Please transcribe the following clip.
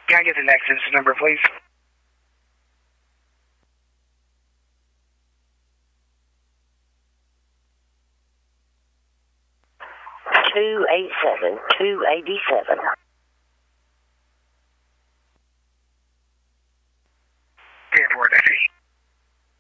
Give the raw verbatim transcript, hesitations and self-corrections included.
Can I get the next instance number, please? two eight seven, two eight seven.